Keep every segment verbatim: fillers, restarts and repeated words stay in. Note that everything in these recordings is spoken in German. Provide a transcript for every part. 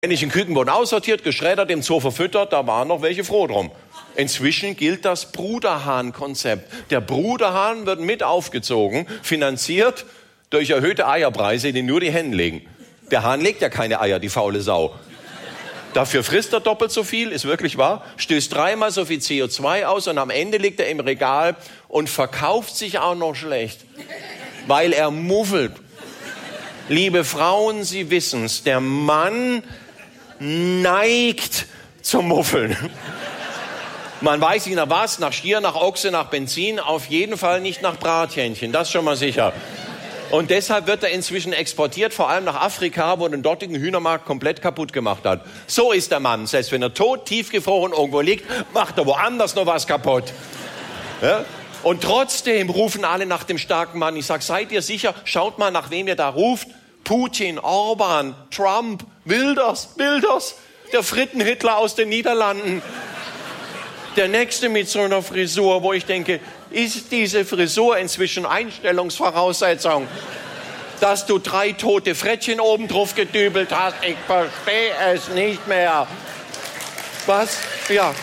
Wenn ich den Kükenboden aussortiert, geschreddert, im Zoo verfüttert, da waren noch welche froh drum. Inzwischen gilt das Bruderhahn-Konzept. Der Bruderhahn wird mit aufgezogen, finanziert durch erhöhte Eierpreise, die nur die Hennen legen. Der Hahn legt ja keine Eier, die faule Sau. Dafür frisst er doppelt so viel, ist wirklich wahr, stößt dreimal so viel C O zwei aus und am Ende liegt er im Regal und verkauft sich auch noch schlecht, weil er muffelt. Liebe Frauen, Sie wissen's, der Mann neigt zum Muffeln. Man weiß nicht nach was, nach Stier, nach Ochse, nach Benzin, auf jeden Fall nicht nach Brathähnchen, das schon mal sicher. Und deshalb wird er inzwischen exportiert, vor allem nach Afrika, wo den dortigen Hühnermarkt komplett kaputt gemacht hat. So ist der Mann. Selbst wenn er tot, tiefgefroren irgendwo liegt, macht er woanders noch was kaputt. Ja? Und trotzdem rufen alle nach dem starken Mann. Ich sage, seid ihr sicher? Schaut mal, nach wem ihr da ruft. Putin, Orban, Trump, Wilders, Wilders, der Fritten-Hitler aus den Niederlanden. Der Nächste mit so einer Frisur, wo ich denke, ist diese Frisur inzwischen Einstellungsvoraussetzung, dass du drei tote Frettchen oben drauf gedübelt hast? Ich verstehe es nicht mehr. Was? Ja.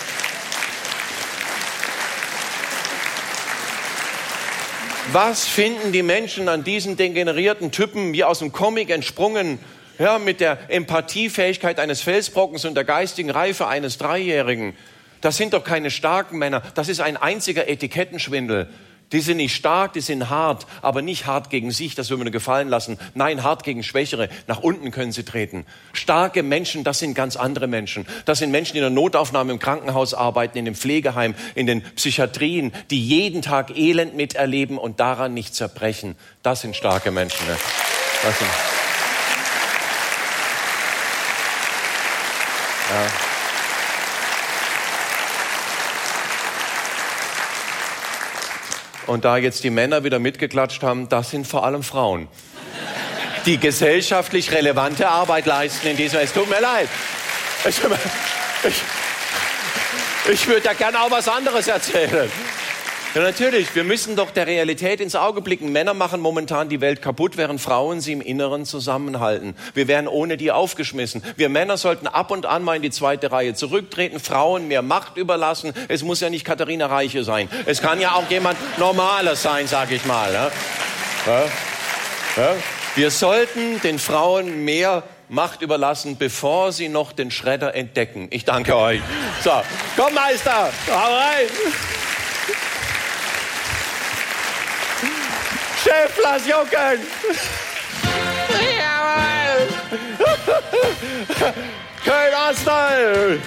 Was finden die Menschen an diesen degenerierten Typen, wie aus dem Comic entsprungen, ja, mit der Empathiefähigkeit eines Felsbrockens und der geistigen Reife eines Dreijährigen? Das sind doch keine starken Männer. Das ist ein einziger Etikettenschwindel. Die sind nicht stark, die sind hart, aber nicht hart gegen sich, das würde man gefallen lassen. Nein, hart gegen Schwächere. Nach unten können sie treten. Starke Menschen, das sind ganz andere Menschen. Das sind Menschen, die in der Notaufnahme im Krankenhaus arbeiten, in dem Pflegeheim, in den Psychiatrien, die jeden Tag Elend miterleben und daran nicht zerbrechen. Das sind starke Menschen. Ne? Das sind ja. Und da jetzt die Männer wieder mitgeklatscht haben, das sind vor allem Frauen, die gesellschaftlich relevante Arbeit leisten in diesem. Es tut mir leid. Ich, ich, ich würde da gerne auch was anderes erzählen. Ja, natürlich, wir müssen doch der Realität ins Auge blicken. Männer machen momentan die Welt kaputt, während Frauen sie im Inneren zusammenhalten. Wir wären ohne die aufgeschmissen. Wir Männer sollten ab und an mal in die zweite Reihe zurücktreten, Frauen mehr Macht überlassen. Es muss ja nicht Katharina Reiche sein. Es kann ja auch jemand Normales sein, sag ich mal. Ja? Ja? Ja? Wir sollten den Frauen mehr Macht überlassen, bevor sie noch den Schredder entdecken. Ich danke euch. So, komm Meister, hau rein. Chef, lass jucken! Jawohl! Köln-Ostal!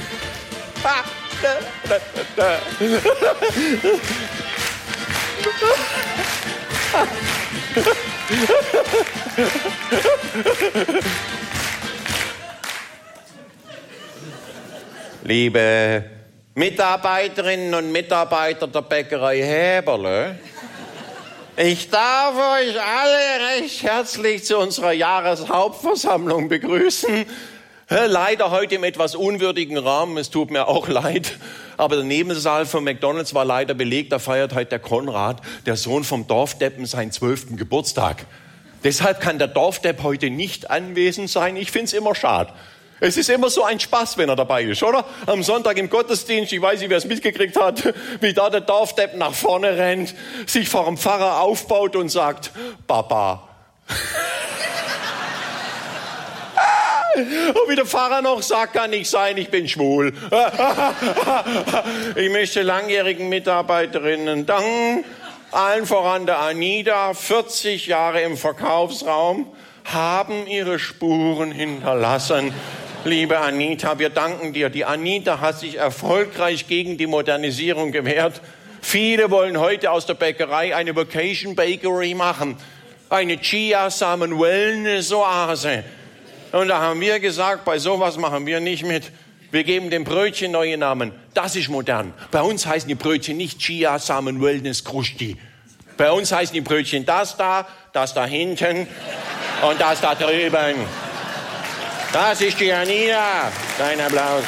Liebe Mitarbeiterinnen und Mitarbeiter der Bäckerei Häberle, ich darf euch alle recht herzlich zu unserer Jahreshauptversammlung begrüßen. Leider heute im etwas unwürdigen Rahmen, es tut mir auch leid. Aber der Nebensaal von McDonald's war leider belegt, da feiert heute der Konrad, der Sohn vom Dorfdeppen, seinen zwölften Geburtstag. Deshalb kann der Dorfdepp heute nicht anwesend sein. Ich find's immer schade. Es ist immer so ein Spaß, wenn er dabei ist, oder? Am Sonntag im Gottesdienst, ich weiß nicht, wer es mitgekriegt hat, wie da der Dorfdepp nach vorne rennt, sich vor dem Pfarrer aufbaut und sagt, Papa. Und wie der Pfarrer noch sagt, kann nicht sein, ich bin schwul. Ich möchte langjährigen Mitarbeiterinnen danken, allen voran der Anita, vierzig Jahre im Verkaufsraum, haben ihre Spuren hinterlassen. Liebe Anita, wir danken dir. Die Anita hat sich erfolgreich gegen die Modernisierung gewehrt. Viele wollen heute aus der Bäckerei eine Vacation Bakery machen. Eine Chiasamen-Wellness-Oase. Und da haben wir gesagt, bei sowas machen wir nicht mit. Wir geben dem Brötchen neue Namen. Das ist modern. Bei uns heißen die Brötchen nicht Chiasamen-Wellness-Krusti. Bei uns heißen die Brötchen das da, das da hinten und das da drüben. Das ist die Anita. Dein Applaus.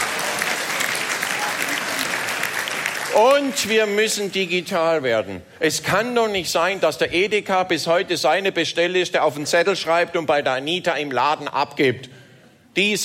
Und wir müssen digital werden. Es kann doch nicht sein, dass der Edeka bis heute seine Bestellliste auf den Zettel schreibt und bei der Anita im Laden abgibt. die